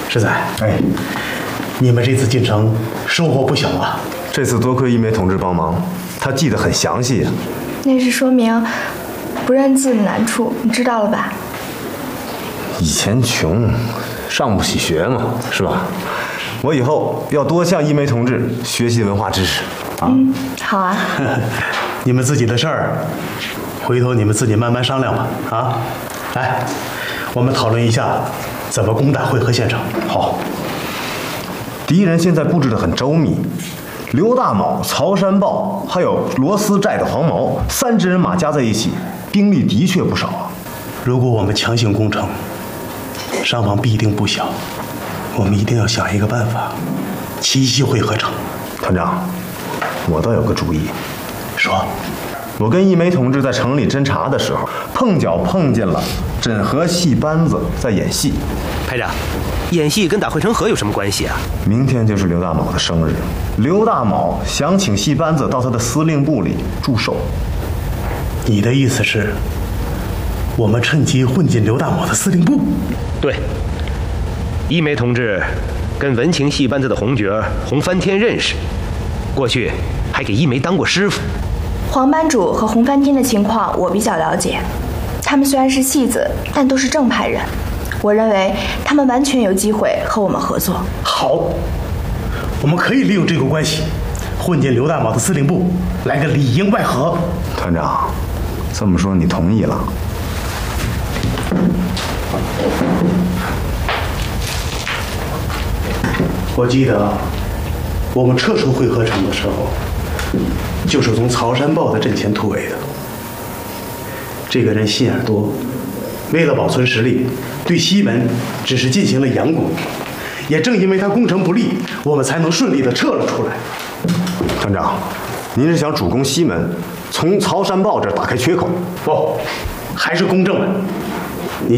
世仔，哎，你们这次进城收获不小啊！ 这次多亏一梅同志帮忙，他记得很详细啊。 那是说明不认字的难处，你知道了吧？ 以前穷，上不起学嘛，是吧？我以后要多向一梅同志学习文化知识啊。 好啊。 你们自己的事儿，回头你们自己慢慢商量吧。啊，来，我们讨论一下怎么攻打会合县城。 好。敌人现在布置得很周密，刘大卯、曹山豹还有罗斯寨的黄毛3支人马加在一起，兵力的确不少啊。 如果我们强行攻城，伤亡必定不小。我们一定要想一个办法，奇袭会合城。 团长，我倒有个主意。 说， 我跟一梅同志在城里侦查的时候，碰巧碰见了枕河戏班子在演戏。 排长，演戏跟打汇成河有什么关系啊？ 明天就是刘大卯的生日，刘大卯想请戏班子到他的司令部里祝寿。 你的意思是，我们趁机混进刘大卯的司令部？ 对，一梅同志跟文情戏班子的红角洪翻天认识，过去还给一梅当过师傅。 黄班主和洪翻天的情况我比较了解，他们虽然是戏子，但都是正派人。我认为他们完全有机会和我们合作。 好，我们可以利用这个关系，混进刘大卯的司令部，来个里应外合。 团长，这么说你同意了？ 我记得我们撤出会合城的时候，就是从曹山豹的阵前突围的。这个人心眼多，为了保存实力，对西门只是进行了佯攻。也正因为他攻城不利，我们才能顺利地撤了出来。 团长，您是想主攻西门，从曹山豹这儿打开缺口？ 不，还是攻正门。